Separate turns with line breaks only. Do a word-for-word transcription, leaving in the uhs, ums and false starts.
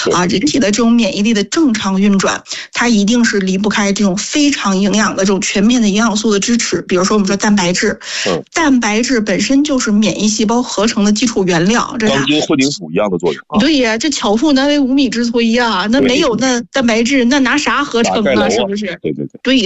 啊，人体的这种免疫力的正常运转，它一定是离不开这种非常营养的这种全面的营养素的支持。比如说我们说蛋白质，
嗯，
蛋白质本身就是免疫细胞合成的基础原料，这
钢筋混凝土一样的作用。
对呀，这巧妇难为无米之炊呀，那没有那蛋白质，那拿啥合成啊？是不是？
对对对。
对。